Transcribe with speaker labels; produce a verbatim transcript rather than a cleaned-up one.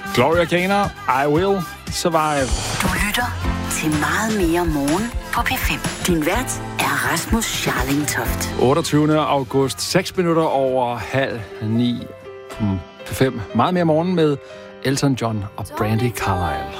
Speaker 1: Gloria Gaynor, I Will Survive.
Speaker 2: Du lytter til Meget mere morgen på P fem. Din vært er Rasmus Scharling Toft.
Speaker 1: otteogtyvende august, seks minutter over halv ni på P fem. Meget mere morgen med Elton John og Brandy Carlisle.